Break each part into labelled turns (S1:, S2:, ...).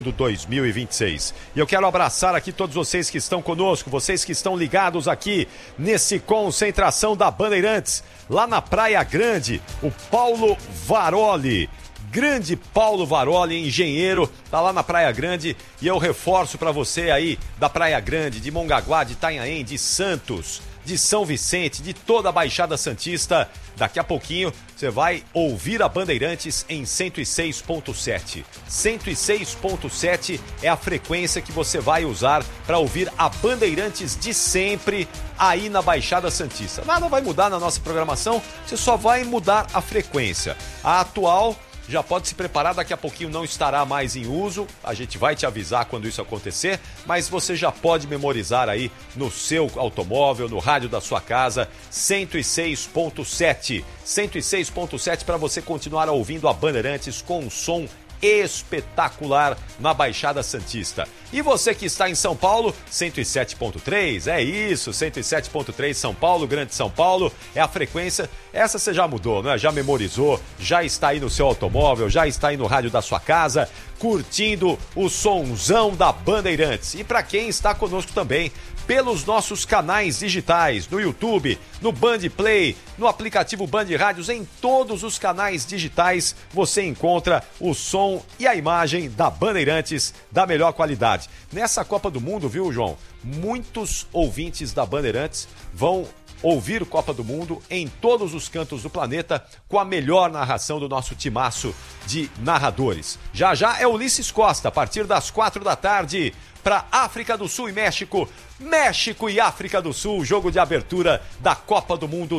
S1: do 2026. E eu quero abraçar aqui todos vocês que estão conosco, vocês que estão ligados aqui nesse Concentração da Bandeirantes, lá na Praia Grande, o Paulo Varoli. Grande Paulo Varoli, engenheiro, tá lá na Praia Grande, e eu reforço para você aí da Praia Grande, de Mongaguá, de Itanhaém, de Santos, de São Vicente, de toda a Baixada Santista. Daqui a pouquinho você vai ouvir a Bandeirantes em 106.7. 106.7 é a frequência que você vai usar para ouvir a Bandeirantes de sempre aí na Baixada Santista. Nada vai mudar na nossa programação, você só vai mudar a frequência. A atual já pode se preparar, daqui a pouquinho não estará mais em uso, a gente vai te avisar quando isso acontecer, mas você já pode memorizar aí no seu automóvel, no rádio da sua casa, 106.7. 106.7 para você continuar ouvindo a Bandeirantes com um som espetacular na Baixada Santista. E você que está em São Paulo, 107.3, é isso, 107.3 São Paulo, Grande São Paulo, é a frequência, essa você já mudou, né? Já memorizou, já está aí no seu automóvel, já está aí no rádio da sua casa, curtindo o sonzão da Bandeirantes. E para quem está conosco também, pelos nossos canais digitais, no YouTube, no Band Play, no aplicativo Band Rádios, em todos os canais digitais você encontra o som e a imagem da Bandeirantes da melhor qualidade. Nessa Copa do Mundo, viu, João? Muitos ouvintes da Bandeirantes vão ouvir Copa do Mundo em todos os cantos do planeta com a melhor narração do nosso timaço de narradores. Já já é Ulisses Costa, a partir das 4 da tarde, para África do Sul e México. México e África do Sul, jogo de abertura da Copa do Mundo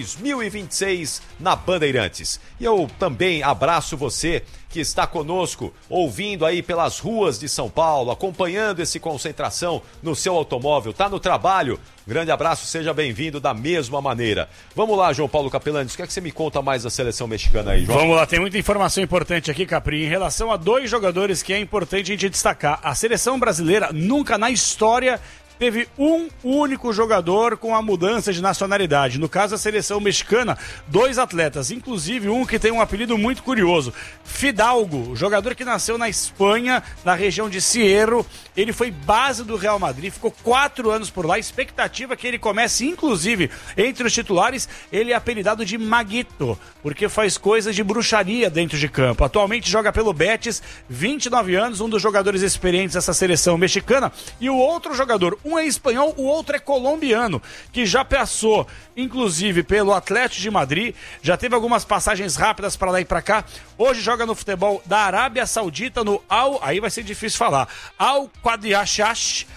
S1: 2026 na Bandeirantes. E eu também abraço você que está conosco, ouvindo aí pelas ruas de São Paulo, acompanhando esse Concentração no seu automóvel, tá no trabalho. Grande abraço, seja bem-vindo da mesma maneira. Vamos lá, João Paulo Capelanes, o que é que você me conta mais da seleção mexicana aí, João?
S2: Vamos lá, tem muita informação importante aqui, Capri, em relação a dois jogadores que é importante a gente destacar. A seleção brasileira nunca na história teve um único jogador com a mudança de nacionalidade. No caso, a seleção mexicana, dois atletas, inclusive um que tem um apelido muito curioso, Fidalgo, jogador que nasceu na Espanha, na região de Cierro. Ele foi base do Real Madrid, ficou 4 anos por lá, expectativa que ele comece, inclusive, entre os titulares. Ele é apelidado de Maguito, porque faz coisas de bruxaria dentro de campo. Atualmente joga pelo Betis, 29 anos, um dos jogadores experientes dessa seleção mexicana. E o outro jogador, um é espanhol, o outro é colombiano, que já passou, inclusive, pelo Atlético de Madrid, já teve algumas passagens rápidas para lá e para cá. Hoje joga no futebol da Arábia Saudita, no aí vai ser difícil falar, Al-Qadsiyash,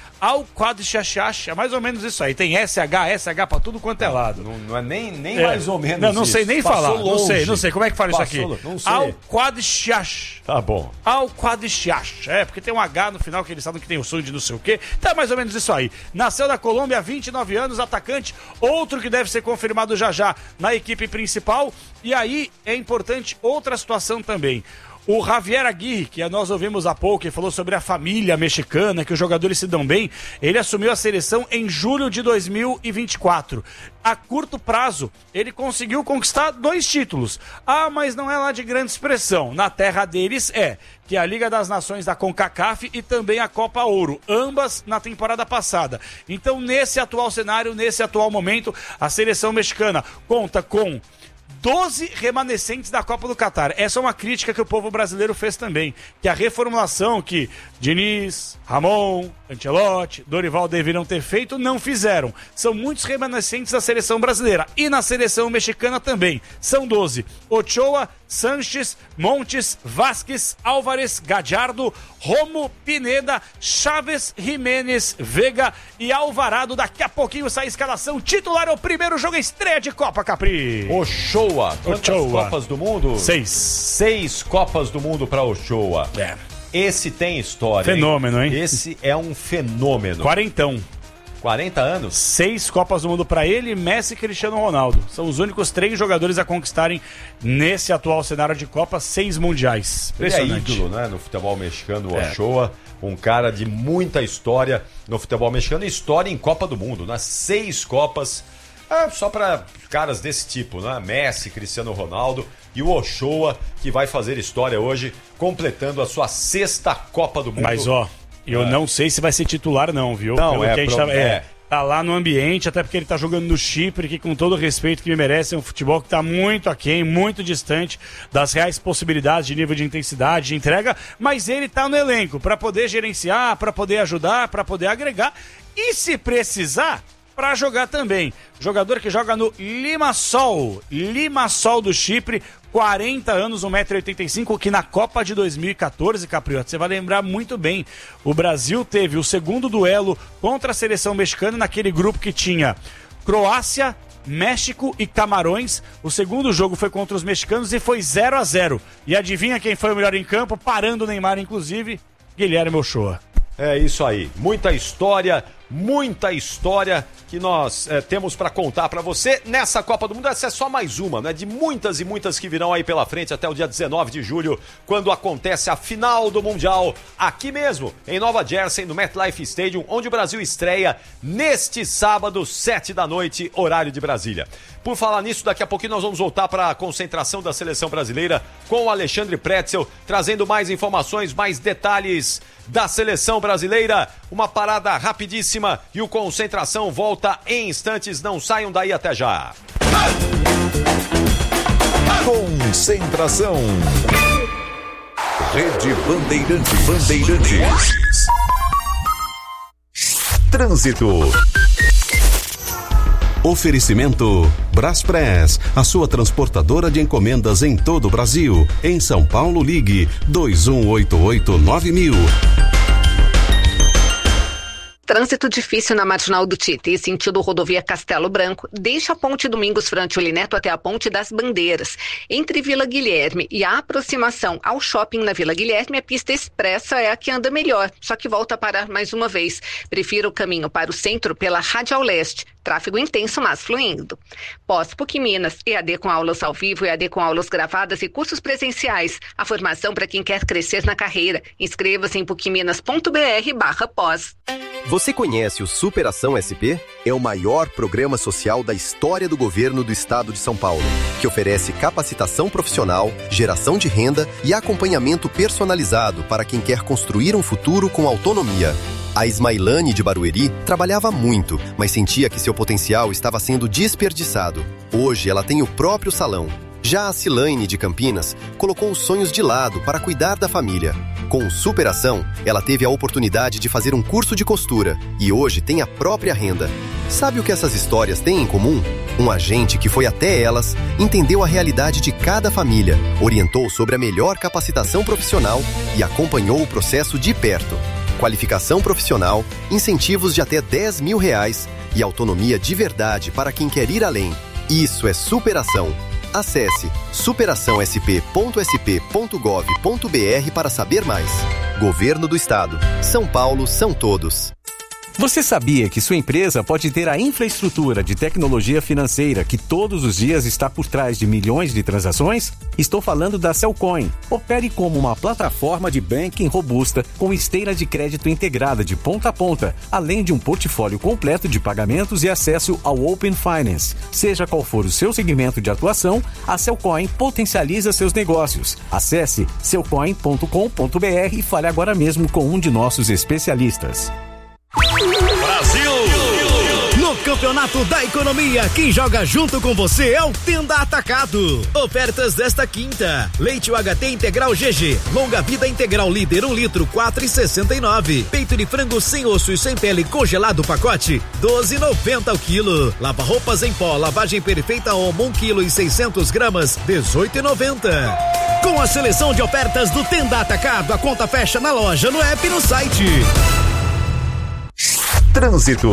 S2: é mais ou menos isso aí. Tem SH pra tudo quanto é lado.
S1: Não é nem mais ou menos.
S2: Não sei nem falar. Não sei como é que fala isso aqui.
S1: Não sei.
S2: Al-Qadsiyash.
S1: Tá bom.
S2: Al-Qadsiyash. Porque tem um H no final que eles sabem que tem o som de não sei o quê. Tá mais ou menos isso aí. Nasceu na Colômbia, 29 anos, atacante. Outro que deve ser confirmado já na equipe principal. E aí é importante outra situação também. O Javier Aguirre, que nós ouvimos há pouco, que falou sobre a família mexicana, que os jogadores se dão bem, ele assumiu a seleção em julho de 2024. A curto prazo, ele conseguiu conquistar 2 títulos. Mas não é lá de grande expressão. Na terra deles que é a Liga das Nações da CONCACAF e também a Copa Ouro, ambas na temporada passada. Então, nesse atual cenário, nesse atual momento, a seleção mexicana conta com 12 remanescentes da Copa do Catar. Essa é uma crítica que o povo brasileiro fez também, que a reformulação que Diniz, Ramon, Ancelotti, Dorival deveriam ter feito, não fizeram. São muitos remanescentes da seleção brasileira. E na seleção mexicana também. São 12. Ochoa, Sanches, Montes, Vázquez, Álvares, Gallardo, Romo, Pineda, Chaves, Jiménez, Vega e Alvarado. Daqui a pouquinho sai a escalação titular. É o primeiro jogo, estreia de Copa, Capri.
S1: Ochoa. Quantas Copas do Mundo?
S2: 6.
S1: 6 Copas do Mundo para Ochoa. Esse tem história.
S2: Fenômeno, hein?
S1: Esse é um fenômeno. 40 anos? 6
S2: Copas do Mundo para ele, Messi e Cristiano Ronaldo. São os únicos 3 jogadores a conquistarem, nesse atual cenário de Copa, 6 mundiais.
S1: Impressionante. Ele é ídolo, né, no futebol mexicano, o Ochoa. Um cara de muita história no futebol mexicano e história em Copa do Mundo, né? 6 Copas Só para caras desse tipo, né? Messi, Cristiano Ronaldo e o Ochoa, que vai fazer história hoje, completando a sua 6ª Copa do Mundo.
S2: Mas, eu não sei se vai ser titular não, viu?
S1: Não,
S2: tá lá no ambiente, até porque ele tá jogando no Chipre, que com todo o respeito que me merece, é um futebol que tá muito aquém, muito distante das reais possibilidades de nível de intensidade, de entrega, mas ele tá no elenco para poder gerenciar, para poder ajudar, para poder agregar e, se precisar, para jogar também. Jogador que joga no Limassol do Chipre, 40 anos, 1,85m, que na Copa de 2014, Capriota, você vai lembrar muito bem, o Brasil teve o segundo duelo contra a seleção mexicana naquele grupo que tinha Croácia, México e Camarões. O segundo jogo foi contra os mexicanos e foi 0-0. E adivinha quem foi o melhor em campo, parando o Neymar, inclusive? Guilherme Ochoa.
S1: É isso aí, muita história que nós temos para contar para você nessa Copa do Mundo. Essa é só mais uma, né? De muitas e muitas que virão aí pela frente até o dia 19 de julho, quando acontece a final do Mundial, aqui mesmo, em Nova Jersey, no MetLife Stadium, onde o Brasil estreia neste sábado, 7 da noite, horário de Brasília. Por falar nisso, daqui a pouquinho nós vamos voltar para a concentração da seleção brasileira com o Alexandre Pretzel, trazendo mais informações, mais detalhes da seleção brasileira. Uma parada rapidíssima e o Concentração volta em instantes. Não saiam daí, até já.
S3: Concentração. Rede Bandeirantes. Trânsito. Oferecimento Braspress, a sua transportadora de encomendas em todo o Brasil. Em São Paulo, ligue 2188-9000.
S4: Trânsito difícil na Marginal do Tietê, sentido rodovia Castelo Branco, deixa a Ponte Domingos Frantio Neto até a Ponte das Bandeiras. Entre Vila Guilherme e a aproximação ao shopping na Vila Guilherme, a pista expressa é a que anda melhor, só que volta a parar mais uma vez. Prefira o caminho para o centro pela Radial Leste. Tráfego intenso, mas fluindo. Pós-PUC Minas, EAD com aulas ao vivo, EAD com aulas gravadas e cursos presenciais. A formação para quem quer crescer na carreira. Inscreva-se em pucminas.br/pós.
S5: Você conhece o Superação SP? É o maior programa social da história do governo do estado de São Paulo, que oferece capacitação profissional, geração de renda e acompanhamento personalizado para quem quer construir um futuro com autonomia. A Ismailane de Barueri trabalhava muito, mas sentia que seu potencial estava sendo desperdiçado. Hoje ela tem o próprio salão. Já a Cilaine de Campinas colocou os sonhos de lado para cuidar da família. Com Superação, ela teve a oportunidade de fazer um curso de costura e hoje tem a própria renda. Sabe o que essas histórias têm em comum? Um agente que foi até elas, entendeu a realidade de cada família, orientou sobre a melhor capacitação profissional e acompanhou o processo de perto. Qualificação profissional, incentivos de até R$10 mil e autonomia de verdade para quem quer ir além. Isso é superação. Acesse superaçãosp.sp.gov.br para saber mais. Governo do Estado. São Paulo são todos.
S6: Você sabia que sua empresa pode ter a infraestrutura de tecnologia financeira que todos os dias está por trás de milhões de transações? Estou falando da Cellcoin. Opere como uma plataforma de banking robusta com esteira de crédito integrada de ponta a ponta, além de um portfólio completo de pagamentos e acesso ao Open Finance. Seja qual for o seu segmento de atuação, a Cellcoin potencializa seus negócios. Acesse cellcoin.com.br e fale agora mesmo com um de nossos especialistas.
S7: Brasil! No Campeonato da Economia, quem joga junto com você é o Tenda Atacado. Ofertas desta quinta: leite UHT integral GG, longa vida integral líder 1 litro, 4,69. Peito de frango sem osso e sem pele congelado pacote, 12,90 o quilo. Lava roupas em pó, lavagem perfeita Omo 1 quilo e 600 gramas, 18,90. Com a seleção de ofertas do Tenda Atacado, a conta fecha na loja, no app e no site.
S3: Trânsito.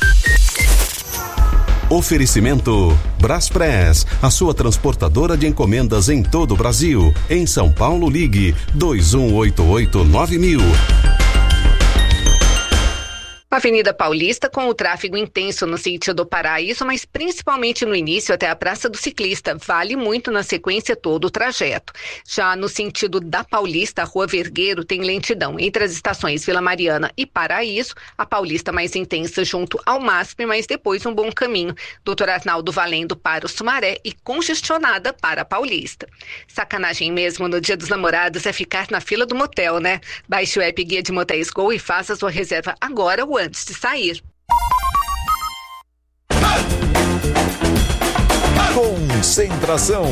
S3: Oferecimento Braspress, a sua transportadora de encomendas em todo o Brasil. Em São Paulo, ligue 2188-9000.
S4: Avenida Paulista com o tráfego intenso no sentido do Paraíso, mas principalmente no início até a Praça do Ciclista. Vale muito na sequência todo o trajeto. Já no sentido da Paulista, a Rua Vergueiro tem lentidão entre as estações Vila Mariana e Paraíso. A Paulista mais intensa junto ao MASP, mas depois um bom caminho. Doutor Arnaldo valendo para o Sumaré e congestionada para a Paulista. Sacanagem mesmo no Dia dos Namorados é ficar na fila do motel, né? Baixe o app Guia de Motéis Go e faça sua reserva agora ou antes de sair.
S8: Concentração.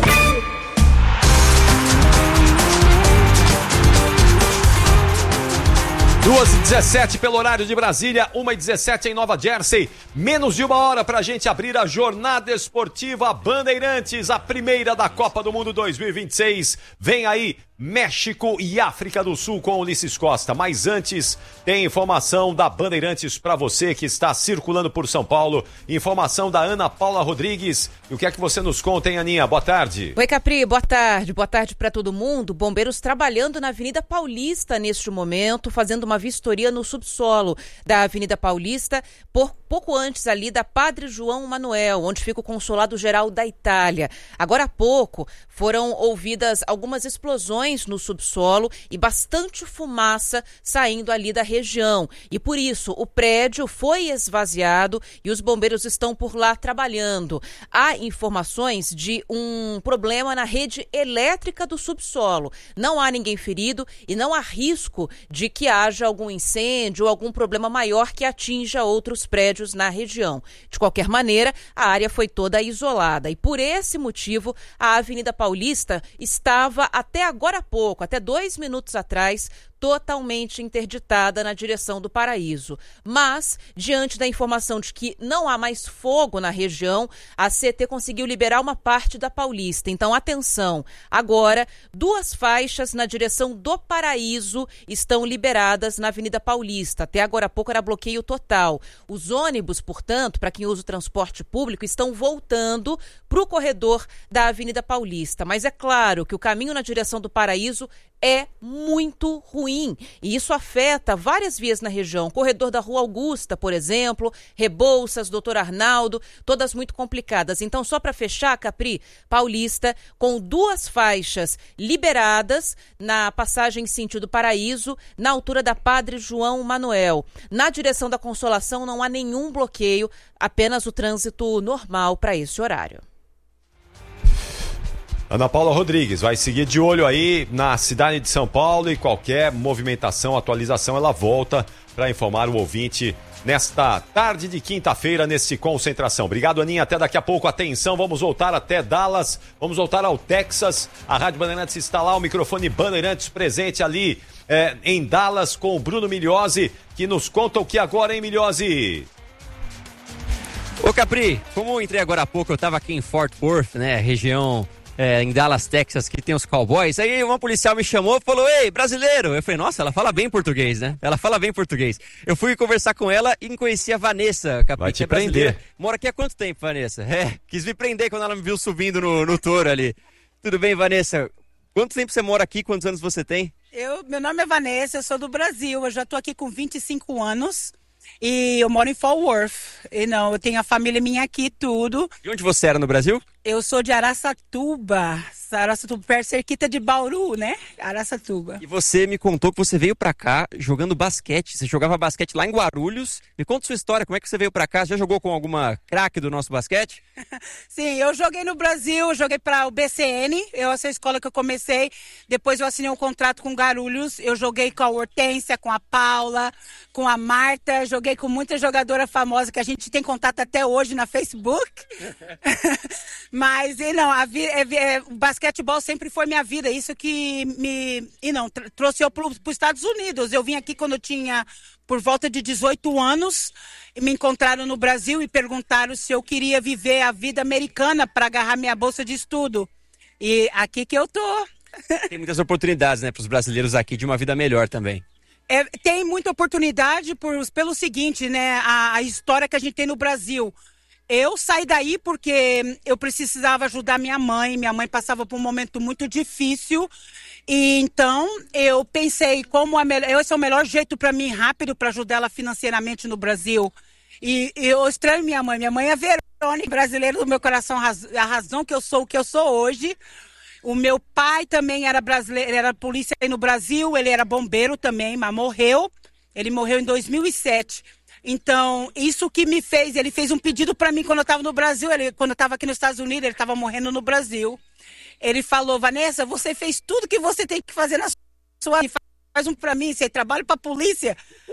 S1: 2h17 pelo horário de Brasília, 1h17 em Nova Jersey. Menos de uma hora pra gente abrir a jornada esportiva Bandeirantes, a primeira da Copa do Mundo 2026. Vem aí México e África do Sul com Ulisses Costa. Mas antes, tem informação da Bandeirantes para você que está circulando por São Paulo. Informação da Ana Paula Rodrigues. E o que é que você nos conta, hein, Aninha? Boa tarde.
S9: Oi, Capri. Boa tarde. Boa tarde para todo mundo. Bombeiros trabalhando na Avenida Paulista neste momento, fazendo uma vistoria no subsolo da Avenida Paulista, pouco antes ali da Padre João Manuel, onde fica o Consulado-Geral da Itália. Agora há pouco foram ouvidas algumas explosões no subsolo e bastante fumaça saindo ali da região. E por isso o prédio foi esvaziado e os bombeiros estão por lá trabalhando. Há informações de um problema na rede elétrica do subsolo. Não há ninguém ferido e não há risco de que haja algum incêndio ou algum problema maior que atinja outros prédios na região. De qualquer maneira, a área foi toda isolada e por esse motivo a Avenida Paulista estava até agora há pouco, até 2 minutos atrás, totalmente interditada na direção do Paraíso. Mas, diante da informação de que não há mais fogo na região, a CT conseguiu liberar uma parte da Paulista. Então, atenção, agora 2 faixas na direção do Paraíso estão liberadas na Avenida Paulista. Até agora há pouco era bloqueio total. Os ônibus, portanto, para quem usa o transporte público, estão voltando para o corredor da Avenida Paulista. Mas é claro que o caminho na direção do Paraíso é muito ruim e isso afeta várias vias na região. Corredor da Rua Augusta, por exemplo, Rebouças, Doutor Arnaldo, todas muito complicadas. Então, só para fechar, Capri, Paulista, com 2 faixas liberadas na passagem sentido Paraíso, na altura da Padre João Manuel. Na direção da Consolação não há nenhum bloqueio, apenas o trânsito normal para esse horário.
S1: Ana Paula Rodrigues vai seguir de olho aí na cidade de São Paulo e qualquer movimentação, atualização, ela volta para informar o ouvinte nesta tarde de quinta-feira, nesse Concentração. Obrigado, Aninha. Até daqui a pouco. Atenção, vamos voltar até Dallas, vamos voltar ao Texas. A Rádio Bandeirantes está lá, o microfone Bandeirantes presente ali em Dallas com o Bruno Migliozzi, que nos conta o que agora, hein, Migliozzi?
S10: Ô, Capri, como eu entrei agora há pouco, eu estava aqui em Fort Worth, né, região... em Dallas, Texas, que tem os cowboys. Aí uma policial me chamou e falou: ei, brasileiro. Eu falei: nossa, ela fala bem português, né? Ela fala bem português. Eu fui conversar com ela e conheci a Vanessa,
S1: vai te
S10: brasileira.
S1: prender.
S10: Mora aqui há quanto tempo, Vanessa? Quis me prender quando ela me viu subindo no touro ali. Tudo bem, Vanessa? Quanto tempo você mora aqui? Quantos anos você tem?
S11: Meu nome é Vanessa, eu sou do Brasil. Eu já tô aqui com 25 anos. E eu moro em Fort Worth. Eu tenho a família minha aqui, tudo.
S10: E onde você era no Brasil?
S11: Eu sou de Araçatuba, perto cerquita de Bauru, né? Araçatuba.
S10: E você me contou que você veio pra cá jogando basquete. Você jogava basquete lá em Guarulhos. Me conta sua história, como é que você veio pra cá? Já jogou com alguma craque do nosso basquete?
S11: Sim, eu joguei no Brasil, joguei para o BCN, essa é a escola que eu comecei. Depois eu assinei um contrato com Guarulhos. Eu joguei com a Hortência, com a Paula, com a Marta. Joguei com muita jogadora famosa que a gente tem contato até hoje na Facebook. Mas, o basquetebol sempre foi minha vida. Isso que trouxe eu para os Estados Unidos. Eu vim aqui quando eu tinha por volta de 18 anos. Me encontraram no Brasil e perguntaram se eu queria viver a vida americana para agarrar minha bolsa de estudo. E aqui que eu tô.
S10: Tem muitas oportunidades, né, para os brasileiros aqui de uma vida melhor também.
S11: Tem muita oportunidade pelo seguinte, né? A história que a gente tem no Brasil. Eu saí daí porque eu precisava ajudar minha mãe. Minha mãe passava por um momento muito difícil. E então eu pensei esse é o melhor jeito para mim, rápido, para ajudar ela financeiramente no Brasil. E eu estranho minha mãe. Minha mãe é Verônica, brasileira do meu coração, a razão que eu sou o que eu sou hoje. O meu pai também era brasileiro, era polícia aí no Brasil, ele era bombeiro também, mas morreu. Ele morreu em 2007. Então, isso que me fez, ele fez um pedido para mim quando eu estava no Brasil, quando eu estava aqui nos Estados Unidos, ele estava morrendo no Brasil. Ele falou, Vanessa, você fez tudo que você tem que fazer na sua vida, faz um para mim, você trabalha para a polícia.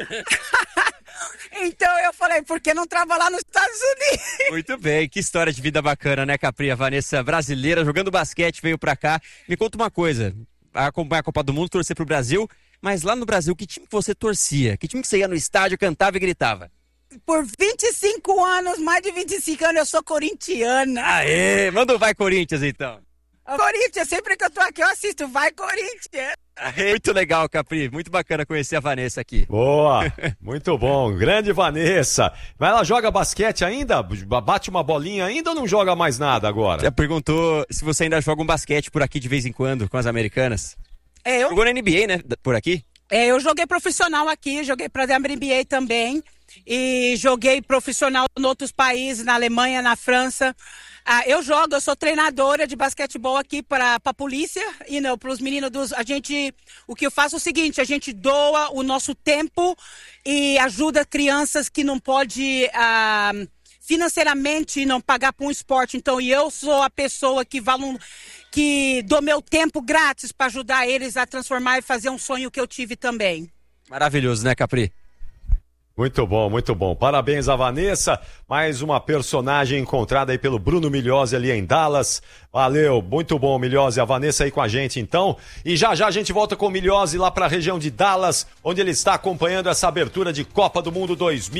S11: Então eu falei, por que não trabalhar nos Estados Unidos?
S10: Muito bem, que história de vida bacana, né, Capri? A Vanessa brasileira, jogando basquete, veio pra cá. Me conta uma coisa, acompanhar a Copa do Mundo, torcer pro Brasil, mas lá no Brasil, que time que você torcia? Que time que você ia no estádio, cantava e gritava?
S11: Por 25 anos, mais de 25 anos, eu sou corintiana.
S10: Aê, manda o Vai Corinthians, então.
S11: Corinthians, sempre que eu tô aqui eu assisto, Vai Corinthians.
S10: Muito legal, Capri, muito bacana conhecer a Vanessa aqui.
S1: Boa, muito bom, grande Vanessa. Mas ela joga basquete ainda? Bate uma bolinha ainda ou não joga mais nada agora?
S10: Você perguntou se você ainda joga um basquete por aqui de vez em quando, com as americanas. Jogou na NBA, né, por aqui?
S11: Eu joguei profissional aqui, joguei pra NBA também. E joguei profissional em outros países, na Alemanha, na França. Eu sou treinadora de basquetebol aqui para a polícia e para os meninos o que eu faço é o seguinte, a gente doa o nosso tempo e ajuda crianças que não pode financeiramente não pagar por um esporte. Então, eu sou a pessoa que dou meu tempo grátis para ajudar eles a transformar e fazer um sonho que eu tive também.
S10: Maravilhoso, né, Capri?
S1: Muito bom, muito bom. Parabéns a Vanessa, mais uma personagem encontrada aí pelo Bruno Migliosi ali em Dallas. Valeu, muito bom, Migliosi. A Vanessa aí com a gente, então. E já já a gente volta com o Migliosi lá para a região de Dallas, onde ele está acompanhando essa abertura de Copa do Mundo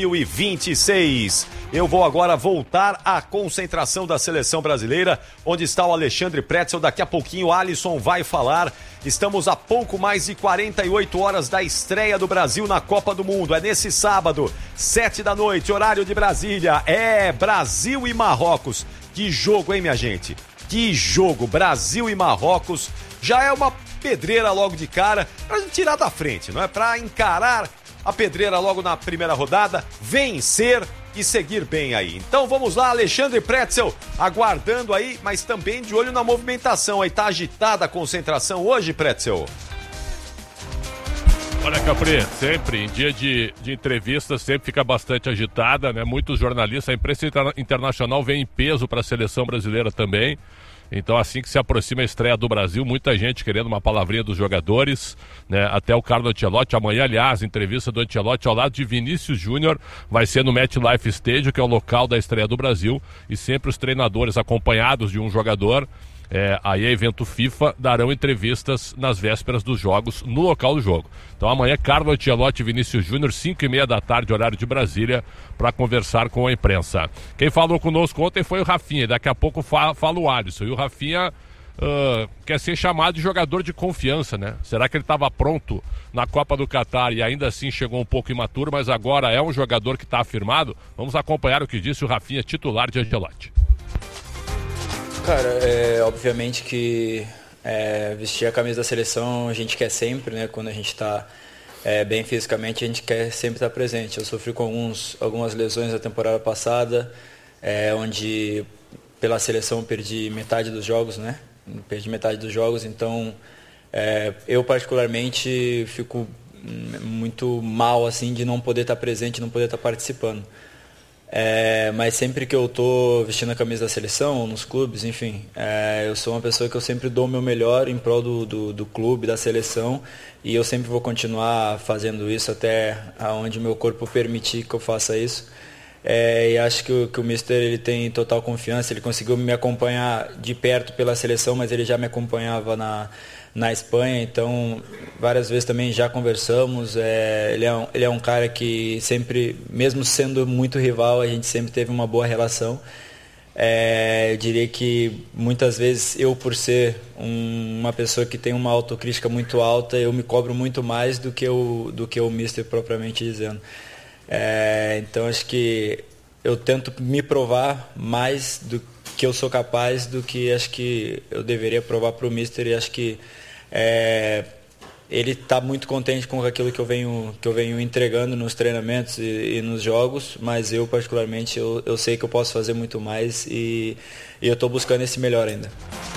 S1: 2026. Eu vou agora voltar à concentração da seleção brasileira, onde está o Alexandre Pretzel. Daqui a pouquinho o Alisson vai falar. Estamos a pouco mais de 48 horas da estreia do Brasil na Copa do Mundo. É nesse sábado, 7 da noite, horário de Brasília. É Brasil e Marrocos. Que jogo, hein, minha gente? Que jogo, Brasil e Marrocos. Já é uma pedreira logo de cara, pra gente tirar da frente, não é? Pra encarar a pedreira logo na primeira rodada, vencer e seguir bem aí. Então vamos lá, Alexandre Pretzel, aguardando aí, mas também de olho na movimentação. Aí tá agitada a concentração hoje, Pretzel?
S12: Olha, Capri, sempre, em dia de entrevistas, sempre fica bastante agitada, né? Muitos jornalistas, a imprensa internacional vem em peso para a seleção brasileira também. Então, assim que se aproxima a estreia do Brasil, muita gente querendo uma palavrinha dos jogadores, né? Até o Carlo Ancelotti, amanhã, aliás, entrevista do Ancelotti ao lado de Vinícius Júnior, vai ser no MetLife Stadium, que é o local da estreia do Brasil, e sempre os treinadores acompanhados de um jogador, aí é evento FIFA, darão entrevistas nas vésperas dos jogos, no local do jogo. Então amanhã, Carlo Ancelotti e Vinícius Júnior, 5h30 da tarde, horário de Brasília, para conversar com a imprensa. Quem falou conosco ontem foi o Rafinha, daqui a pouco fala o Alisson. E o Rafinha quer ser chamado de jogador de confiança, né? Será que ele estava pronto na Copa do Catar e ainda assim chegou um pouco imaturo, mas agora é um jogador que está afirmado? Vamos acompanhar o que disse o Rafinha, titular de Ancelotti.
S13: Cara, obviamente que vestir a camisa da seleção a gente quer sempre, né? Quando a gente está bem fisicamente, a gente quer sempre estar presente. Eu sofri com algumas lesões na temporada passada, onde pela seleção perdi metade dos jogos, né? Perdi metade dos jogos, então eu particularmente fico muito mal assim de não poder estar presente, não poder estar participando. Mas sempre que eu estou vestindo a camisa da seleção, nos clubes, enfim, eu sou uma pessoa que eu sempre dou o meu melhor em prol do clube, da seleção, e eu sempre vou continuar fazendo isso até onde meu corpo permitir que eu faça isso. E acho que o Mister ele tem total confiança, ele conseguiu me acompanhar de perto pela seleção, mas ele já me acompanhava na Espanha, então várias vezes também já conversamos. Ele é um cara que sempre, mesmo sendo muito rival, a gente sempre teve uma boa relação. Eu diria que muitas vezes eu, por ser uma pessoa que tem uma autocrítica muito alta, eu me cobro muito mais do que o Mister propriamente dizendo. Então acho que eu tento me provar mais do que eu sou capaz do que acho que eu deveria provar para o Mister, e acho que ele está muito contente com aquilo que eu venho entregando nos treinamentos e nos jogos, mas eu particularmente eu sei que eu posso fazer muito mais e eu estou buscando esse melhor ainda.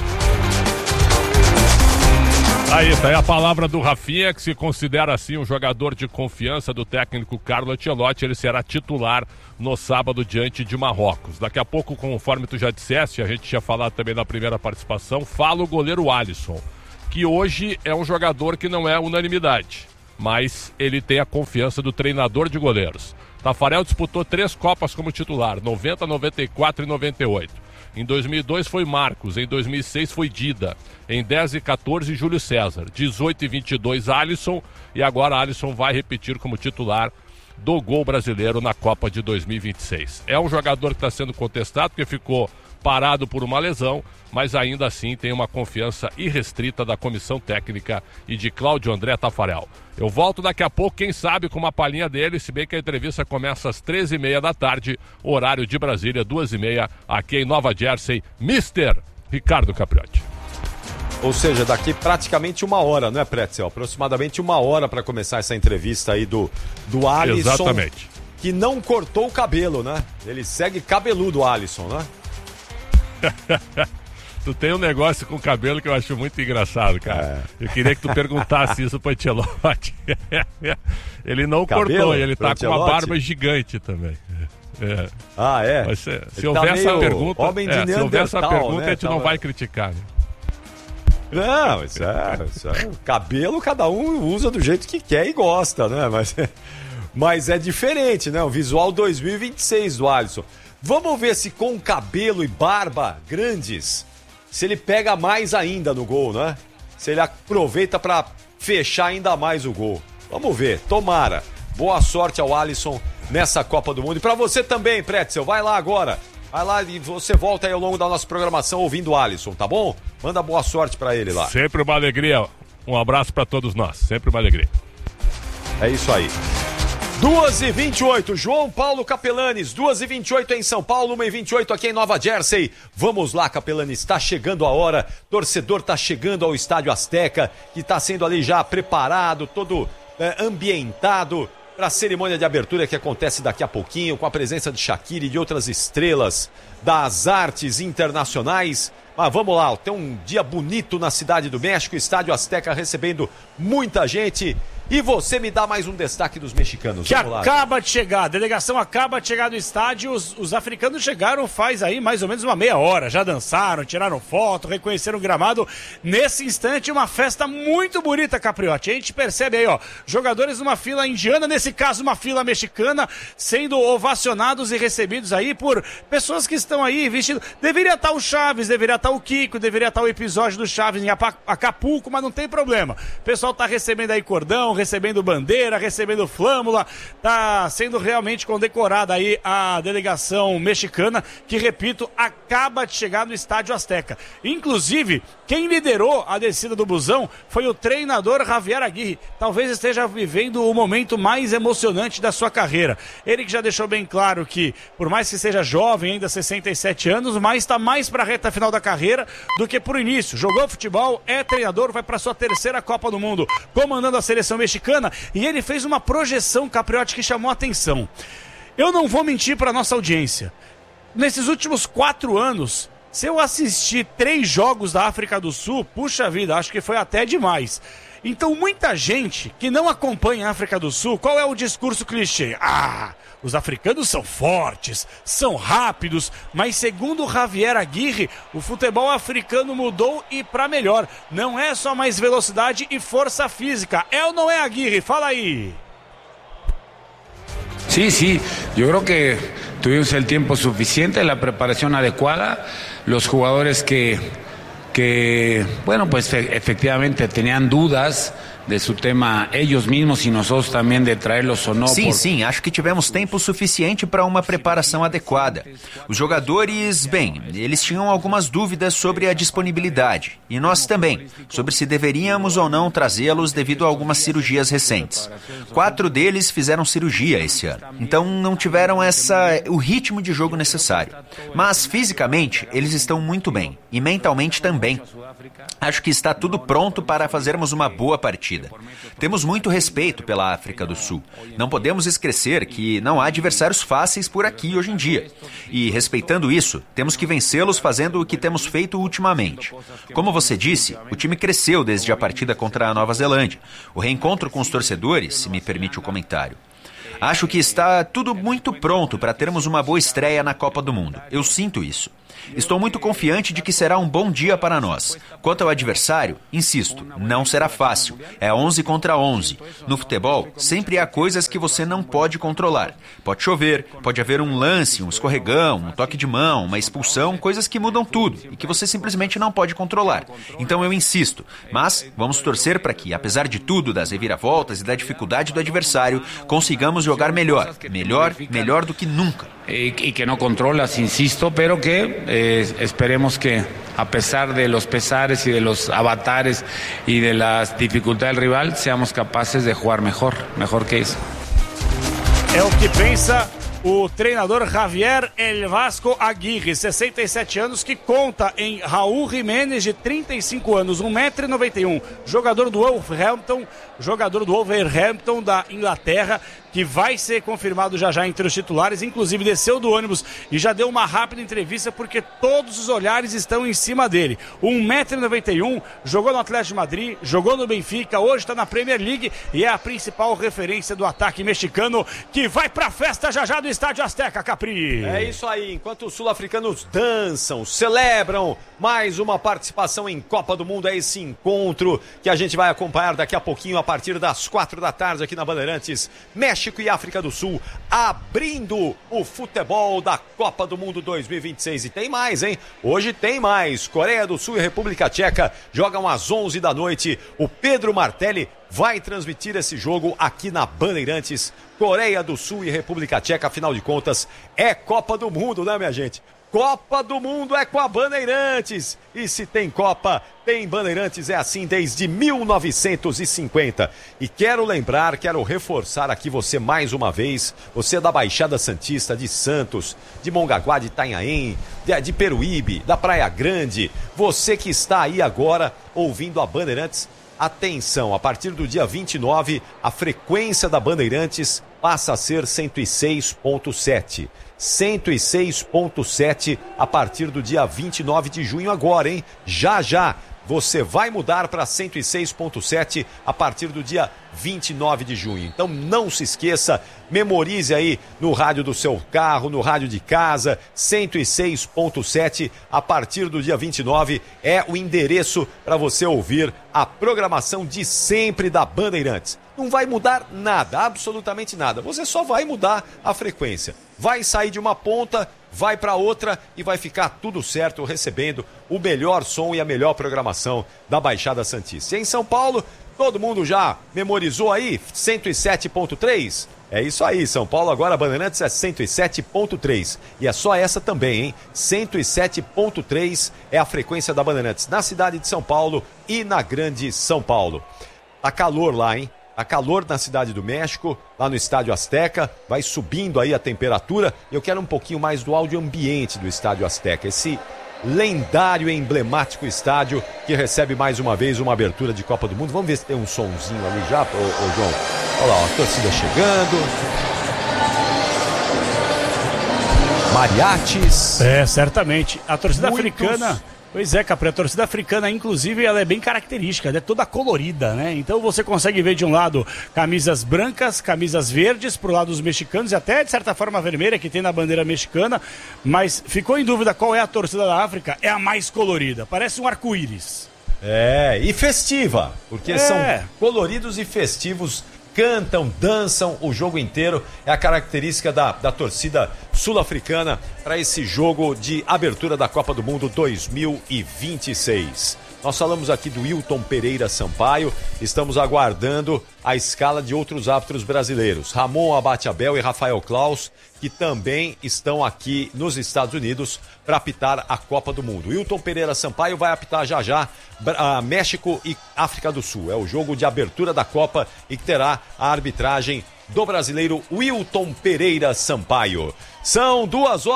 S12: Aí, tá aí a palavra do Rafinha, que se considera assim um jogador de confiança do técnico Carlo Ancelotti. Ele será titular no sábado diante de Marrocos. Daqui a pouco, conforme tu já disseste, a gente tinha falado também na primeira participação, fala o goleiro Alisson, que hoje é um jogador que não é unanimidade, mas ele tem a confiança do treinador de goleiros. Tafarel disputou 3 Copas como titular, 90, 94 e 98. Em 2002 foi Marcos, em 2006 foi Dida, em 10 e 14 Júlio César, 18 e 22 Alisson, e agora Alisson vai repetir como titular do gol brasileiro na Copa de 2026. É um jogador que está sendo contestado porque ficou parado por uma lesão, mas ainda assim tem uma confiança irrestrita da comissão técnica e de Cláudio André Tafarel. Eu volto daqui a pouco, quem sabe, com uma palhinha dele, se bem que a entrevista começa às 13h30 da tarde, horário de Brasília, 2h30, aqui em Nova Jersey, Mr. Ricardo Capriotti.
S1: Ou seja, daqui praticamente 1 hora, não é, Pretzel? Aproximadamente 1 hora para começar essa entrevista aí do Alisson.
S12: Exatamente.
S1: Que não cortou o cabelo, né? Ele segue cabeludo, o Alisson, né?
S12: Tu tem um negócio com o cabelo que eu acho muito engraçado, cara. Eu queria que tu perguntasse isso pro Ancelotti. Ele não cortou, ele tá com uma barba gigante também.
S1: Ah, é?
S12: Mas se houver essa pergunta, se houver essa pergunta,
S1: né?
S12: A gente não vai criticar, né?
S1: Não, isso é. Cabelo cada um usa do jeito que quer e gosta, né? Mas é diferente, né? O visual 2026 do Alisson. Vamos ver se com cabelo e barba grandes, se ele pega mais ainda no gol, né? Se ele aproveita para fechar ainda mais o gol. Vamos ver, tomara. Boa sorte ao Alisson nessa Copa do Mundo. E para você também, Pretzel, vai lá agora. Vai lá e você volta aí ao longo da nossa programação ouvindo o Alisson, tá bom? Manda boa sorte para ele lá.
S12: Sempre uma alegria. Um abraço para todos nós. Sempre uma alegria.
S1: É isso aí. 2h28, João Paulo Capelanes, 2h28 em São Paulo, 1h28 aqui em Nova Jersey. Vamos lá, Capelanes, está chegando a hora, torcedor está chegando ao Estádio Azteca, que está sendo ali já preparado, todo ambientado para a cerimônia de abertura que acontece daqui a pouquinho, com a presença de Shakira e de outras estrelas das artes internacionais. Mas vamos lá, tem um dia bonito na Cidade do México, Estádio Azteca recebendo muita gente. E você me dá mais um destaque dos mexicanos.
S2: Que acaba de chegar, a delegação acaba de chegar no estádio, os africanos chegaram faz aí mais ou menos uma meia hora, já dançaram, tiraram foto, reconheceram o gramado. Nesse instante, uma festa muito bonita, Capriotti. A gente percebe aí, ó, jogadores numa fila indiana, nesse caso uma fila mexicana, sendo ovacionados e recebidos aí por pessoas que estão aí vestidos. Deveria estar o Chaves, deveria estar o Kiko, deveria estar o episódio do Chaves em Acapulco, mas não tem problema. O pessoal tá recebendo aí cordão, recebendo bandeira, recebendo flâmula, tá sendo realmente condecorada aí a delegação mexicana, que, repito, acaba de chegar no Estádio Azteca. Inclusive, quem liderou a descida do busão foi o treinador Javier Aguirre. Talvez esteja vivendo o momento mais emocionante da sua carreira. Ele que já deixou bem claro que, por mais que seja jovem, ainda 67 anos, mas está mais para a reta final da carreira do que pro início. Jogou futebol, é treinador, vai para sua 3ª Copa do Mundo, comandando a seleção mexicana, e ele fez uma projeção, Capriotti, que chamou a atenção. Eu não vou mentir para nossa audiência. Nesses últimos 4 anos, se eu assistir 3 jogos da África do Sul, puxa vida, acho que foi até demais. Então, muita gente que não acompanha a África do Sul, qual é o discurso clichê? Os africanos são fortes, são rápidos, mas segundo Javier Aguirre, o futebol africano mudou e para melhor. Não é só mais velocidade e força física. É ou não é, Aguirre? Fala aí.
S14: Sí, yo creo que tuvimos el tiempo suficiente, la preparación adecuada, los jugadores que bueno, pues efectivamente tenían dudas de su tema ellos mismos y nosotros también de traerlos o no.
S15: Sim, acho que tivemos tempo suficiente para uma preparação adequada. Os jogadores, bem, eles tinham algumas dúvidas sobre a disponibilidade, e nós também, sobre se deveríamos ou não trazê-los devido a algumas cirurgias recentes. 4 deles fizeram cirurgia esse ano, então não tiveram o ritmo de jogo necessário. Mas fisicamente, eles estão muito bem, e mentalmente também. Acho que está tudo pronto para fazermos uma boa partida. Temos muito respeito pela África do Sul. Não podemos esquecer que não há adversários fáceis por aqui hoje em dia. E, respeitando isso, temos que vencê-los fazendo o que temos feito ultimamente. Como você disse, o time cresceu desde a partida contra a Nova Zelândia. O reencontro com os torcedores, se me permite o comentário. Acho que está tudo muito pronto para termos uma boa estreia na Copa do Mundo. Eu sinto isso. Estou muito confiante de que será um bom dia para nós. Quanto ao adversário, insisto, não será fácil. É 11 contra 11. No futebol, sempre há coisas que você não pode controlar. Pode chover, pode haver um lance, um escorregão, um toque de mão, uma expulsão, coisas que mudam tudo e que você simplesmente não pode controlar. Então eu insisto, mas vamos torcer para que, apesar de tudo, das reviravoltas e da dificuldade do adversário, consigamos jogar melhor do que nunca.
S14: Y que no controlas, insisto, pero que esperemos que a pesar de los pesares y de los avatares y de las dificultades del rival, seamos capaces de jugar mejor que eso.
S2: É o que pensa o treinador Javier El Vasco Aguirre, 67 anos, que conta em Raul Jiménez, de 35 anos, 1,91 m, jogador do Wolverhampton da Inglaterra, que vai ser confirmado já entre os titulares, inclusive desceu do ônibus e já deu uma rápida entrevista porque todos os olhares estão em cima dele. 1,91 m, jogou no Atlético de Madrid, jogou no Benfica, hoje está na Premier League e é a principal referência do ataque mexicano, que vai pra festa já do Estádio Azteca, Capri.
S1: É isso aí, enquanto os sul-africanos dançam, celebram mais uma participação em Copa do Mundo, é esse encontro que a gente vai acompanhar daqui a pouquinho a partir das 4 da tarde aqui na Bandeirantes. México e África do Sul abrindo o futebol da Copa do Mundo 2026. E tem mais, hein? Hoje tem mais. Coreia do Sul e República Tcheca jogam às 11 da noite. O Pedro Martelli vai transmitir esse jogo aqui na Bandeirantes. Coreia do Sul e República Tcheca, afinal de contas, é Copa do Mundo, né, minha gente? Copa do Mundo é com a Bandeirantes. E se tem Copa, tem Bandeirantes, é assim desde 1950. E quero reforçar aqui você mais uma vez, você da Baixada Santista, de Santos, de Mongaguá, de Itanhaém, de Peruíbe, da Praia Grande, você que está aí agora ouvindo a Bandeirantes, atenção, a partir do dia 29, a frequência da Bandeirantes passa a ser 106.7. 106.7 a partir do dia 29 de junho agora, hein? Já você vai mudar para 106.7 a partir do dia 29 de junho. Então não se esqueça, memorize aí no rádio do seu carro, no rádio de casa, 106.7 a partir do dia 29 é o endereço para você ouvir a programação de sempre da Bandeirantes. Não vai mudar nada, absolutamente nada. Você só vai mudar a frequência. Vai sair de uma ponta, vai para outra e vai ficar tudo certo, recebendo o melhor som e a melhor programação da Baixada Santista. E em São Paulo, todo mundo já memorizou aí? 107.3? É isso aí, São Paulo agora a Bandeirantes é 107.3. E é só essa também, hein? 107.3 é a frequência da Bandeirantes na cidade de São Paulo e na Grande São Paulo. Tá calor lá, hein? Tá calor na Cidade do México, lá no Estádio Azteca, vai subindo aí a temperatura. Eu quero um pouquinho mais do áudio ambiente do Estádio Azteca, esse lendário e emblemático estádio que recebe mais uma vez uma abertura de Copa do Mundo. Vamos ver se tem um sonzinho ali já, ô João. Olha lá, a torcida chegando. Mariachis.
S2: É, certamente. A torcida africana... Pois é, Capri, a torcida africana, inclusive, ela é bem característica, ela é toda colorida, né? Então você consegue ver de um lado camisas brancas, camisas verdes, pro lado dos mexicanos e até, de certa forma, a vermelha que tem na bandeira mexicana, mas ficou em dúvida qual é a torcida da África, é a mais colorida, parece um arco-íris.
S1: É, e festiva, porque são coloridos e festivos, cantam, dançam o jogo inteiro, é a característica da torcida sul-africana para esse jogo de abertura da Copa do Mundo 2026. Nós falamos aqui do Wilton Pereira Sampaio, estamos aguardando a escala de outros árbitros brasileiros, Ramon Abate-Abel e Rafael Claus, que também estão aqui nos Estados Unidos para apitar a Copa do Mundo. Wilton Pereira Sampaio vai apitar já México e África do Sul. É o jogo de abertura da Copa e que terá a arbitragem do brasileiro Wilton Pereira Sampaio. São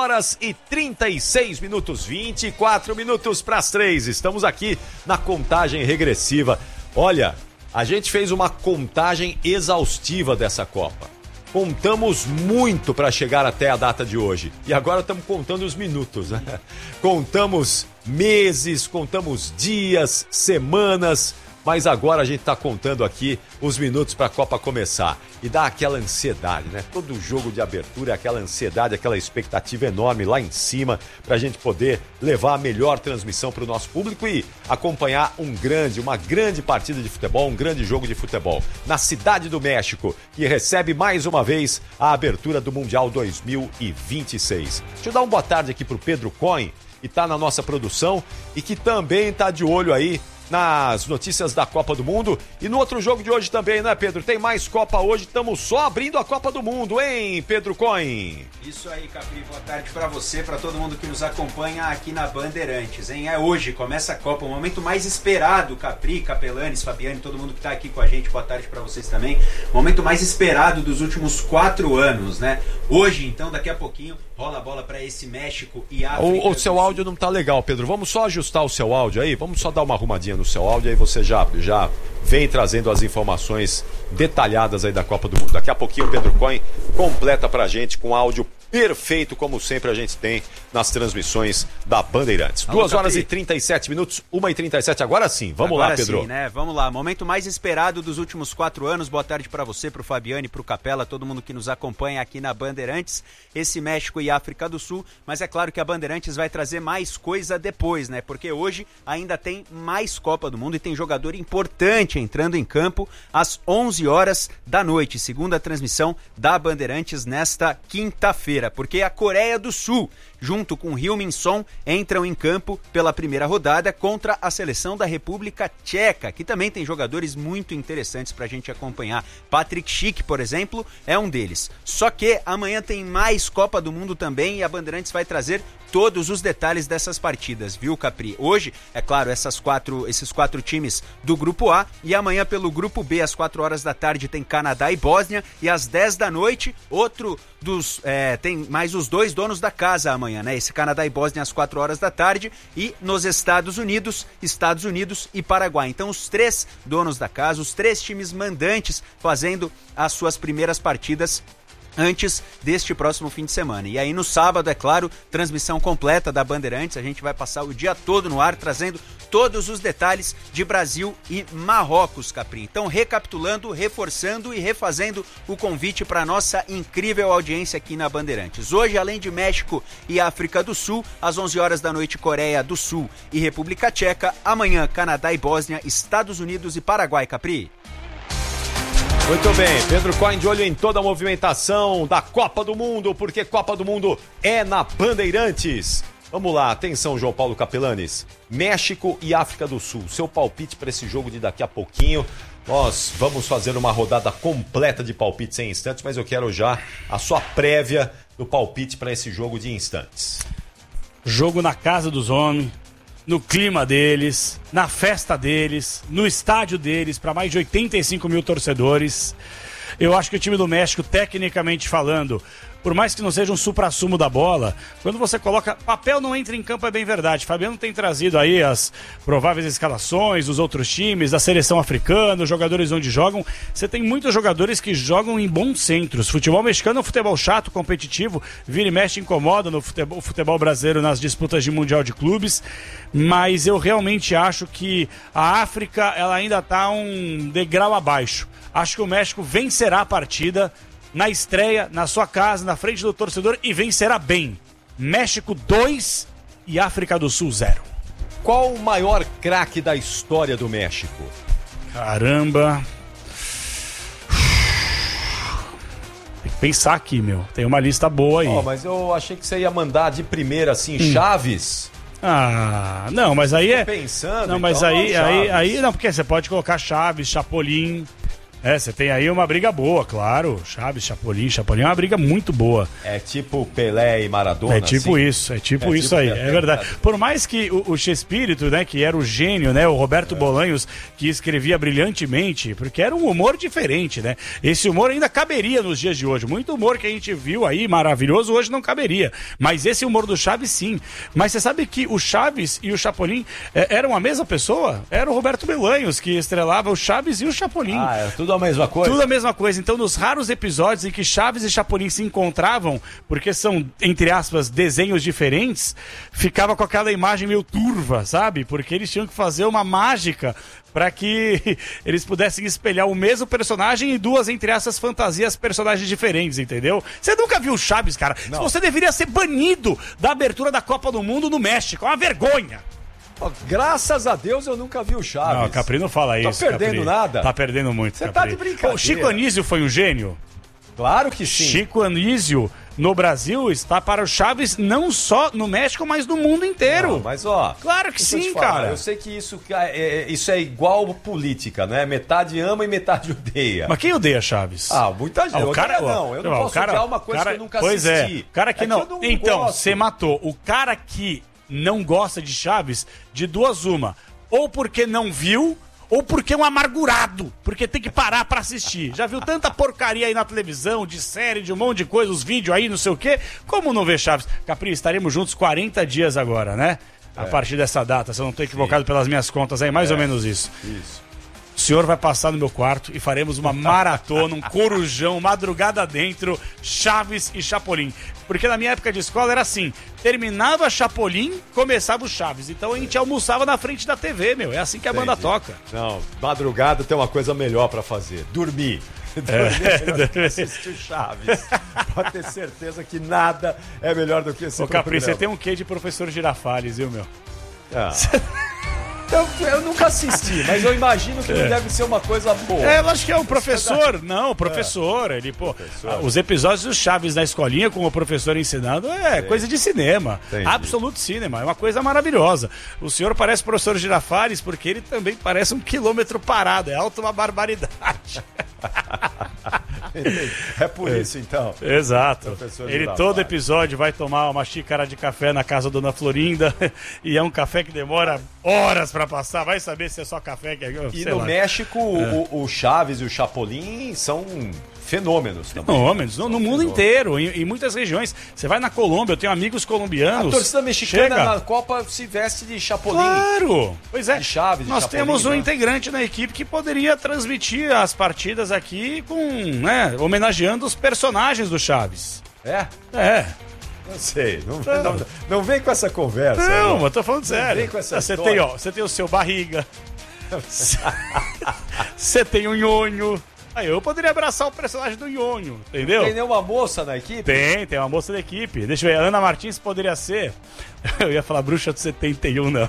S1: 2h36, 24 minutos para as 3. Estamos aqui na contagem regressiva. Olha, a gente fez uma contagem exaustiva dessa Copa. Contamos muito para chegar até a data de hoje. E agora estamos contando os minutos, né? Contamos meses, contamos dias, semanas, mas agora a gente está contando aqui os minutos para a Copa começar. E dá aquela ansiedade, né? Todo jogo de abertura é aquela ansiedade, aquela expectativa enorme lá em cima para a gente poder levar a melhor transmissão para o nosso público e acompanhar uma grande partida de futebol, um grande jogo de futebol. Na Cidade do México, que recebe mais uma vez a abertura do Mundial 2026. Deixa eu dar uma boa tarde aqui para o Pedro Cohen, que está na nossa produção e que também está de olho aí nas notícias da Copa do Mundo. E no outro jogo de hoje também, né, Pedro? Tem mais Copa hoje, estamos só abrindo a Copa do Mundo, hein, Pedro Cohen?
S15: Isso aí, Capri, boa tarde pra você, pra todo mundo que nos acompanha aqui na Bandeirantes, hein? É hoje, começa a Copa, o momento mais esperado, Capri, Capelanes, Fabiane, todo mundo que tá aqui com a gente, boa tarde pra vocês também. Momento mais esperado dos últimos 4 anos, né? Hoje, então, daqui a pouquinho, rola a bola pra esse México e África.
S1: O seu áudio não tá legal, Pedro. Vamos só ajustar o seu áudio aí, vamos só dar uma arrumadinha no seu áudio, aí você já vem trazendo as informações detalhadas aí da Copa do Mundo. Daqui a pouquinho o Pedro Cohen completa pra gente com áudio perfeito, como sempre a gente tem nas transmissões da Bandeirantes. 2h37, 1h37, agora sim. Vamos lá, Pedro.
S15: Sim, né? Vamos lá, momento mais esperado dos últimos 4 anos. Boa tarde pra você, pro Fabiane, pro Capela, todo mundo que nos acompanha aqui na Bandeirantes. Esse México e África do Sul, mas é claro que a Bandeirantes vai trazer mais coisa depois, né? Porque hoje ainda tem mais Copa do Mundo e tem jogador importante entrando em campo às 11 horas da noite, segunda transmissão da Bandeirantes nesta quinta-feira, porque a Coreia do Sul, junto com Heung-min Son, entram em campo pela primeira rodada contra a seleção da República Tcheca, que também tem jogadores muito interessantes pra gente acompanhar. Patrick Schick, por exemplo, é um deles. Só que amanhã tem mais Copa do Mundo também e a Bandeirantes vai trazer todos os detalhes dessas partidas, viu, Capri? Hoje, é claro, esses quatro times do Grupo A, e amanhã pelo Grupo B, às 4 horas da tarde, tem Canadá e Bósnia, e às 10 da noite, tem mais os 2 donos da casa amanhã, né? Esse Canadá e Bósnia às 4 horas da tarde, e nos Estados Unidos e Paraguai. Então, os 3 donos da casa, os 3 times mandantes fazendo as suas primeiras partidas antes deste próximo fim de semana. E aí no sábado, é claro, transmissão completa da Bandeirantes, a gente vai passar o dia todo no ar, trazendo todos os detalhes de Brasil e Marrocos, Capri. Então, recapitulando, reforçando e refazendo o convite para nossa incrível audiência aqui na Bandeirantes. Hoje, além de México e África do Sul, às 11 horas da noite, Coreia do Sul e República Tcheca. Amanhã, Canadá e Bósnia, Estados Unidos e Paraguai, Capri.
S1: Muito bem, Pedro Cohen de olho em toda a movimentação da Copa do Mundo, porque Copa do Mundo é na Bandeirantes. Vamos lá, atenção, João Paulo Capelanes. México e África do Sul, seu palpite para esse jogo de daqui a pouquinho. Nós vamos fazer uma rodada completa de palpites em instantes, mas eu quero já a sua prévia do palpite para esse jogo de instantes.
S2: Jogo na casa dos homens, no clima deles, na festa deles, no estádio deles, para mais de 85 mil torcedores. Eu acho que o time do México, tecnicamente falando, por mais que não seja um supra-sumo da bola, quando você coloca... Papel não entra em campo, é bem verdade. Fabiano tem trazido aí as prováveis escalações dos outros times, da seleção africana, os jogadores onde jogam. Você tem muitos jogadores que jogam em bons centros. Futebol mexicano é um futebol chato, competitivo, vira e mexe, incomoda no futebol brasileiro nas disputas de Mundial de Clubes, mas eu realmente acho que a África ela ainda está um degrau abaixo. Acho que o México vencerá a partida na estreia, na sua casa, na frente do torcedor, e vencerá bem. México 2 e África do Sul 0.
S1: Qual o maior craque da história do México?
S2: Caramba. Tem que pensar aqui, meu. Tem uma lista boa aí.
S1: Mas eu achei que você ia mandar de primeira, assim, Chaves.
S2: Ah, não, mas aí é...
S1: pensando,
S2: não, mas
S1: então,
S2: aí não, porque você pode colocar Chaves, Chapolin... você tem aí uma briga boa, claro. Chaves, Chapolin é uma briga muito boa.
S1: É tipo Pelé e Maradona.
S2: É tipo
S1: assim?
S2: isso, isso aí, é verdade. Por mais que o Chespirito, né, que era o gênio, né, o Roberto Bolanhos, que escrevia brilhantemente, porque era um humor diferente, né? Esse humor ainda caberia nos dias de hoje. Muito humor que a gente viu aí, maravilhoso, hoje não caberia. Mas esse humor do Chaves, sim. Mas você sabe que o Chaves e o Chapolin eram a mesma pessoa? Era o Roberto Bolanhos que estrelava o Chaves e o Chapolin.
S1: Era tudo a mesma coisa?
S2: Tudo a mesma coisa. Então, nos raros episódios em que Chaves e Chapolin se encontravam, porque são, entre aspas, desenhos diferentes, ficava com aquela imagem meio turva, sabe? Porque eles tinham que fazer uma mágica para que eles pudessem espelhar o mesmo personagem em duas, entre essas fantasias, personagens diferentes, entendeu? Você nunca viu Chaves, cara?
S1: Não.
S2: Você deveria ser banido da abertura da Copa do Mundo no México. É uma vergonha.
S1: Graças a Deus eu nunca vi o Chaves.
S2: Não, Capri não fala isso.
S1: Tá perdendo
S2: Capri.
S1: nada.
S2: Tá perdendo muito,
S1: Você
S2: Capri.
S1: tá de brincadeira.
S2: O Chico Anísio foi um gênio?
S1: Claro que sim.
S2: Chico Anísio, no Brasil, está para o Chaves não só no México, mas no mundo inteiro.
S1: Não, mas ó...
S2: Claro que
S1: deixa eu
S2: sim,
S1: te falar,
S2: cara.
S1: Eu sei que isso é igual política, né? Metade ama e metade odeia.
S2: Mas quem odeia Chaves?
S1: Muita gente.
S2: O cara,
S1: não, eu não posso odiar uma coisa que eu nunca
S2: pois
S1: assisti.
S2: O cara que não...
S1: eu não
S2: então,
S1: gosto.
S2: você matou. O cara que não gosta de Chaves, de duas uma. Ou porque não viu, ou porque é um amargurado, porque tem que parar pra assistir. Já viu tanta porcaria aí na televisão, de série, de um monte de coisa, os vídeos aí, não sei o quê, como não ver Chaves? Capri, estaremos juntos 40 dias agora, né? A partir dessa data, se eu não estou equivocado pelas minhas contas aí, mais ou menos isso.
S1: Isso.
S2: O senhor vai passar no meu quarto e faremos uma maratona, um corujão, madrugada dentro, Chaves e Chapolin. Porque na minha época de escola era assim, terminava Chapolin, começava o Chaves. Então a gente almoçava na frente da TV, meu. É assim que a banda toca.
S1: Não, madrugada tem uma coisa melhor pra fazer, dormir. Dormir que assistir o Chaves. Pode ter certeza que nada é melhor do que esse
S2: Capri,
S1: programa.
S2: você tem um quê de professor Girafales, viu, meu?
S1: Eu nunca assisti, mas eu imagino que não deve ser uma coisa boa.
S2: Eu acho que é o professor. Não, o professor. Ele, os episódios do Chaves na escolinha com o professor ensinando coisa de cinema.
S1: Entendi.
S2: Absoluto cinema. É uma coisa maravilhosa. O senhor parece o professor Girafales porque ele também parece um quilômetro parado. É alto uma barbaridade.
S1: É por isso, então.
S2: Exato. Ele
S1: Girafales.
S2: todo episódio vai tomar uma xícara de café na casa da Dona Florinda e é um café que demora horas pra passar. Vai saber se é só café que
S1: E no México, o Chaves e o Chapolin são fenômenos também.
S2: Fenômenos, no mundo inteiro, em muitas regiões. Você vai na Colômbia, eu tenho amigos colombianos.
S1: A torcida mexicana na Copa se veste de Chapolin.
S2: Claro! Pois é.
S1: De Chaves,
S2: Nós
S1: Chapolin,
S2: temos um
S1: né?
S2: integrante na equipe que poderia transmitir as partidas aqui homenageando os personagens do Chaves.
S1: É?
S2: É.
S1: Não sei, não vem com essa conversa.
S2: Não, mas eu tô falando
S1: Não
S2: sério.
S1: vem com essa
S2: Você
S1: história.
S2: você tem o seu Barriga. Você tem o Nhonho. Aí eu poderia abraçar o personagem do Nhonho, entendeu?
S1: Tem nenhuma moça na equipe?
S2: Tem uma moça da equipe. Deixa eu ver, a Ana Martins poderia ser. Eu ia falar bruxa do 71, não.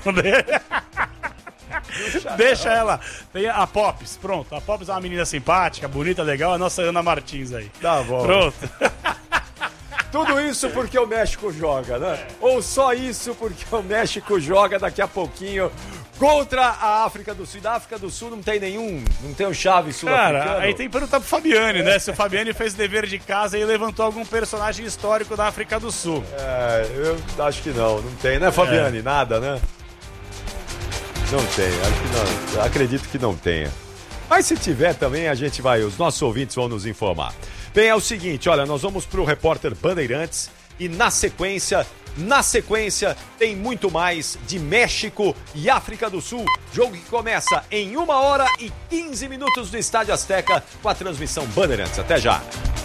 S2: Deixa ela. Tem a Pops, pronto. A Pops é uma menina simpática, bonita, legal. A nossa Ana Martins aí.
S1: Tá bom.
S2: Pronto.
S1: Tudo isso porque o México joga, né? Ou só isso porque o México joga daqui a pouquinho contra a África do Sul. Da África do Sul não tem o Chaves sul-africano.
S2: Cara, aí tem que perguntar pro Fabiane, né? Se o Fabiane fez dever de casa e levantou algum personagem histórico da África do Sul.
S1: Eu acho que não tem, né, Fabiane? Nada, né? Não tem, acho que não. Acredito que não tenha. Mas se tiver também, os nossos ouvintes vão nos informar. Bem, é o seguinte, olha, nós vamos pro repórter Bandeirantes e na sequência tem muito mais de México e África do Sul. Jogo que começa em 1h15 no Estádio Azteca com a transmissão Bandeirantes. Até já.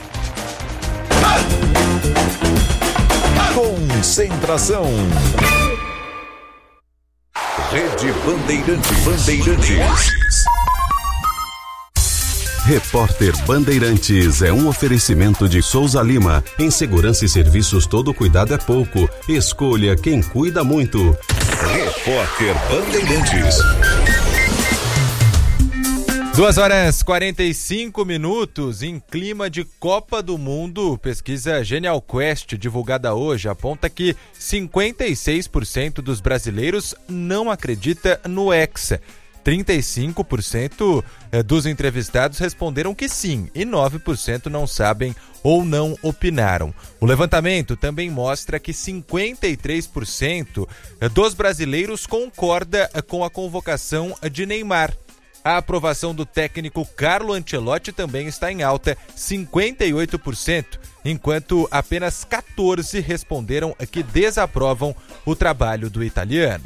S8: Concentração. Rede Bandeirantes.
S3: Repórter Bandeirantes é um oferecimento de Souza Lima. Em segurança e serviços, todo cuidado é pouco. Escolha quem cuida muito.
S8: Repórter Bandeirantes.
S16: 2h45 em clima de Copa do Mundo. Pesquisa Genial Quest, divulgada hoje, aponta que 56% dos brasileiros não acredita no Hexa. 35% dos entrevistados responderam que sim e 9% não sabem ou não opinaram. O levantamento também mostra que 53% dos brasileiros concorda com a convocação de Neymar. A aprovação do técnico Carlo Ancelotti também está em alta, 58%, enquanto apenas 14% responderam que desaprovam o trabalho do italiano.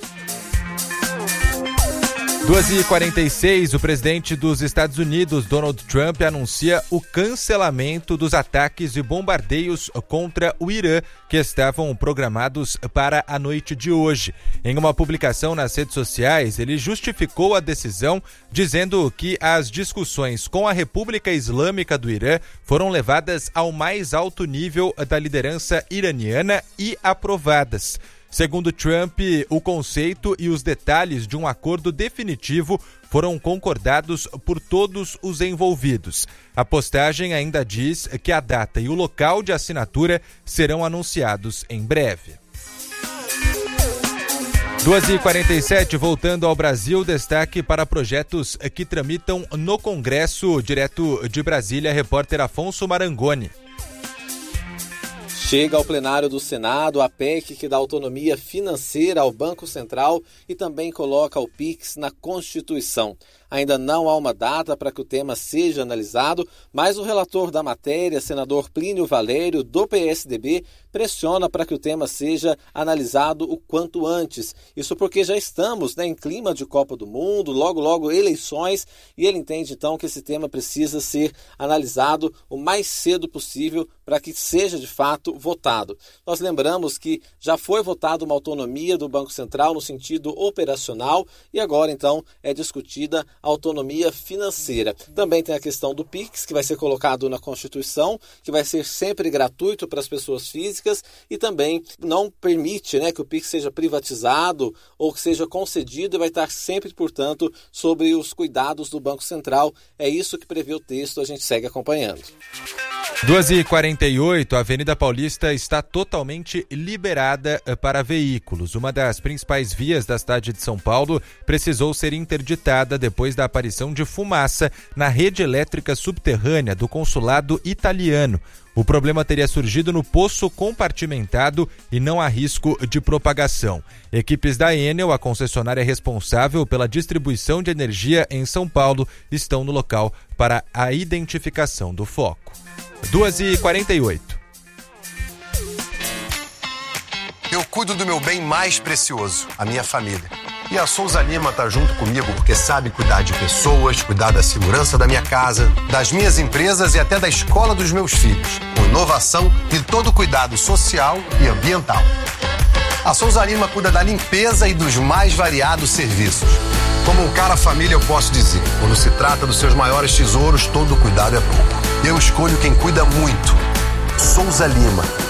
S16: 2h46, o presidente dos Estados Unidos, Donald Trump, anuncia o cancelamento dos ataques e bombardeios contra o Irã que estavam programados para a noite de hoje. Em uma publicação nas redes sociais, ele justificou a decisão dizendo que as discussões com a República Islâmica do Irã foram levadas ao mais alto nível da liderança iraniana e aprovadas. Segundo Trump, o conceito e os detalhes de um acordo definitivo foram concordados por todos os envolvidos. A postagem ainda diz que a data e o local de assinatura serão anunciados em breve. 2h47, voltando ao Brasil, destaque para projetos que tramitam no Congresso. Direto de Brasília, repórter Afonso Marangoni.
S17: Chega ao plenário do Senado a PEC que dá autonomia financeira ao Banco Central e também coloca o PIX na Constituição. Ainda não há uma data para que o tema seja analisado, mas o relator da matéria, senador Plínio Valério, do PSDB, pressiona para que o tema seja analisado o quanto antes. Isso porque já estamos em clima de Copa do Mundo, logo eleições, e ele entende então que esse tema precisa ser analisado o mais cedo possível para que seja de fato votado. Nós lembramos que já foi votada uma autonomia do Banco Central no sentido operacional e agora então é discutida a autonomia financeira. Também tem a questão do PIX, que vai ser colocado na Constituição, que vai ser sempre gratuito para as pessoas físicas e também não permite, que o PIX seja privatizado ou que seja concedido e vai estar sempre, portanto, sobre os cuidados do Banco Central. É isso que prevê o texto, a gente segue acompanhando.
S16: 2h48, a Avenida Paulista está totalmente liberada para veículos. Uma das principais vias da cidade de São Paulo precisou ser interditada depois da aparição de fumaça na rede elétrica subterrânea do consulado italiano. O problema teria surgido no poço compartimentado e não há risco de propagação. Equipes da Enel, a concessionária responsável pela distribuição de energia em São Paulo, estão no local para a identificação do foco. 2h48.
S18: Eu cuido do meu bem mais precioso, a minha família. E a Souza Lima está junto comigo porque sabe cuidar de pessoas, cuidar da segurança da minha casa, das minhas empresas e até da escola dos meus filhos, com inovação e todo cuidado social e ambiental. A Souza Lima cuida da limpeza e dos mais variados serviços. Como um cara família, eu posso dizer, quando se trata dos seus maiores tesouros, todo cuidado é pouco. Eu escolho quem cuida muito. Souza Lima.